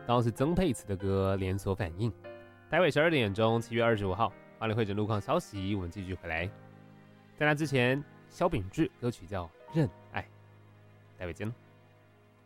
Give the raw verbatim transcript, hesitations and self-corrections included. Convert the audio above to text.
刚刚是曾沛慈的歌《连锁反应》。待会十二点钟，七月二十五号，花莲会诊路况消息，我们继续回来。在那之前，萧秉治歌曲叫《认爱》，待会见喽。